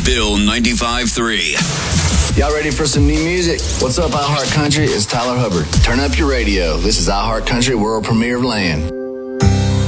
Bill 95.3. Y'all ready for some new music? What's up, iHeart Country? It's Tyler Hubbard. Turn up your radio. This is iHeart Country, world premiere of Land.